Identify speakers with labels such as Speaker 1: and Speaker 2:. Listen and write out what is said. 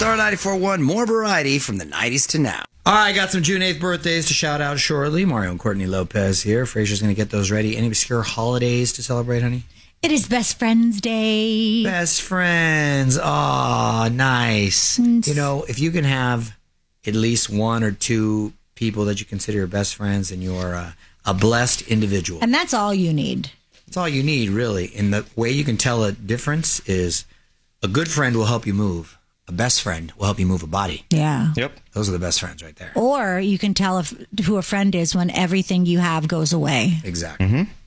Speaker 1: Star 94.1, more variety from the 90s to now. All right, got some June 8th birthdays to shout out shortly. Mario and Courtney Lopez here. Fraser's going to get those ready. Any obscure holidays to celebrate, honey?
Speaker 2: It is Best Friends Day.
Speaker 1: Best friends. Aw, nice. You know, if you can have at least one or two people that you consider your best friends, then you're a blessed individual.
Speaker 2: And that's all you need.
Speaker 1: That's all you need, really. And the way you can tell a difference is a good friend will help you move. A best friend will help you move a body.
Speaker 2: Yeah.
Speaker 3: Yep.
Speaker 1: Those are the best friends right there.
Speaker 2: Or you can tell who a friend is when everything you have goes away.
Speaker 1: Exactly.